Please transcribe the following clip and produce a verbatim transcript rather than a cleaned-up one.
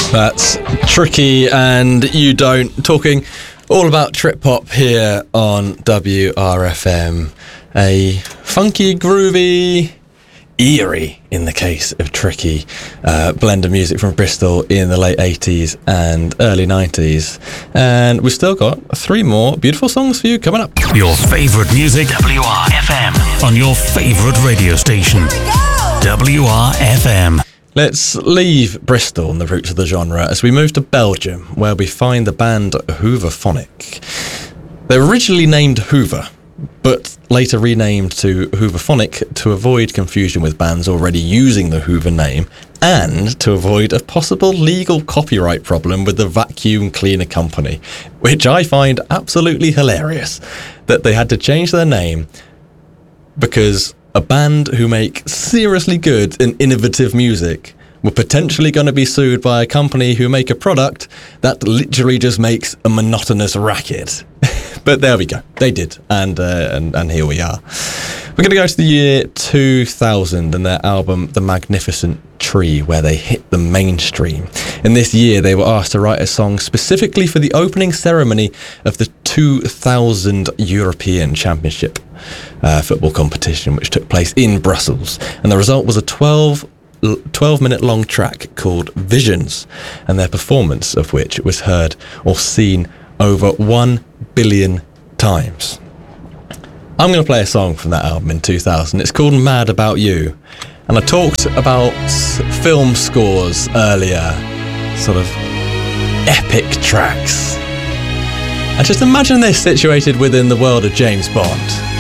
That's Tricky and You Don't, talking all about trip hop here on W R F M. A funky, groovy, eerie, in the case of Tricky, uh, blend of music from Bristol in the late eighties and early nineties. And we've still got three more beautiful songs for you coming up. Your favourite music, W R F M, on your favourite radio station, W R F M. Let's leave Bristol and the roots of the genre as we move to Belgium, where we find the band Hooverphonic. They were originally named Hoover, but later renamed to Hooverphonic to avoid confusion with bands already using the Hoover name and to avoid a possible legal copyright problem with the vacuum cleaner company, which I find absolutely hilarious that they had to change their name because a band who make seriously good and innovative music were potentially going to be sued by a company who make a product that literally just makes a monotonous racket. But there we go. They did. And, uh, and and here we are. We're going to go to the year two thousand and their album The Magnificent Tree, where they hit the mainstream. In this year, they were asked to write a song specifically for the opening ceremony of the two thousand European Championship uh, football competition, which took place in Brussels. And the result was a twelve minute long track called Visions, and their performance of which was heard or seen over one billion times. I'm going to play a song from that album in two thousand. It's called Mad About You. And I talked about film scores earlier, sort of epic tracks. And just imagine this situated within the world of James Bond.